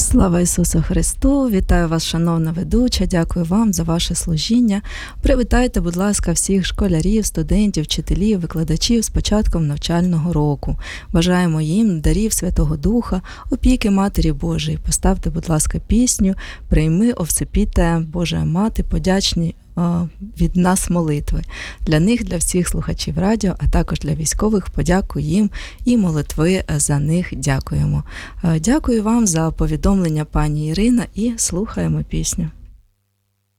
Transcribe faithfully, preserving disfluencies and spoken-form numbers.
Слава Ісусу Христу! Вітаю вас, шановна ведуча, дякую вам за ваше служіння. Привітайте, будь ласка, всіх школярів, студентів, вчителів, викладачів з початком навчального року. Бажаємо їм дарів Святого Духа, опіки Матері Божої. Поставте, будь ласка, пісню «Прийми, овсипіте, Божа Мати, подячні від нас молитви». Для них, для всіх слухачів радіо, а також для військових подяку їм і молитви за них дякуємо. Дякую вам за повідомлення, пані Ірина, і слухаємо пісню.